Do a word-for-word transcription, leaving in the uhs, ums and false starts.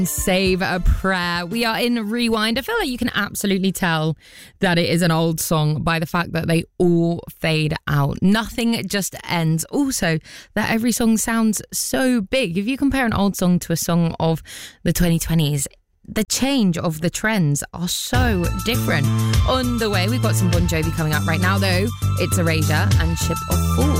Save a Prayer. We are in Rewind. I feel like you can absolutely tell that it is an old song by the fact that they all fade out. Nothing just ends. Also, that every song sounds so big. If you compare an old song to a song of the twenty twenties, the change of the trends are so different. On the way, we've got some Bon Jovi coming up right now, though. It's Erasure and Ship of Fools.